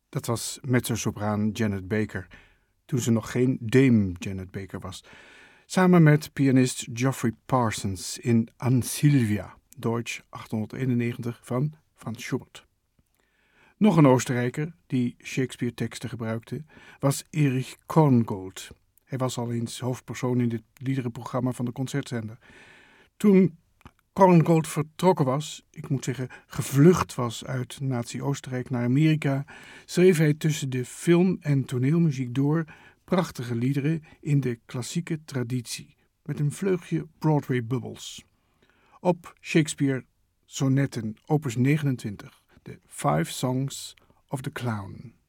Dat was mezzosopraan Janet Baker, toen ze nog geen Dame Janet Baker was. Samen met pianist Geoffrey Parsons in An Silvia, Deutsch 891 van Franz Schubert. Nog een Oostenrijker die Shakespeare-teksten gebruikte was Erich Korngold. Hij was al eens hoofdpersoon in dit liederenprogramma van de Concertzender. Toen Korngold vertrokken was, ik moet zeggen gevlucht was uit Nazi-Oostenrijk naar Amerika, schreef hij tussen de film- en toneelmuziek door prachtige liederen in de klassieke traditie, met een vleugje Broadway-bubbels. Op Shakespeare Sonetten, opus 29, de 5 Songs of the Clown.